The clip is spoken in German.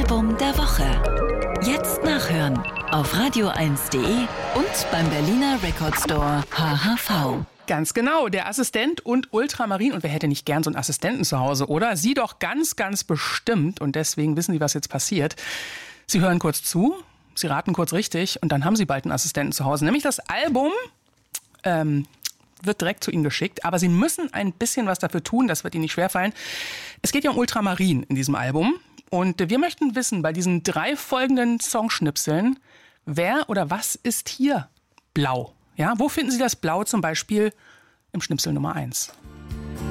Album der Woche. Jetzt nachhören auf radio1.de und beim Berliner Record Store HHV. Ganz genau, der Assistent und Ultramarin. Und wer hätte nicht gern so einen Assistenten zu Hause, oder? Sie doch ganz, ganz bestimmt. Und deswegen wissen Sie, was jetzt passiert. Sie hören kurz zu, Sie raten kurz richtig und dann haben Sie bald einen Assistenten zu Hause. Nämlich das Album wird direkt zu Ihnen geschickt. Aber Sie müssen ein bisschen was dafür tun, das wird Ihnen nicht schwerfallen. Es geht ja um Ultramarin in diesem Album. Und wir möchten wissen, bei diesen 3 folgenden Songschnipseln, wer oder was ist hier blau? Ja, wo finden Sie das Blau zum Beispiel im Schnipsel Nummer 1?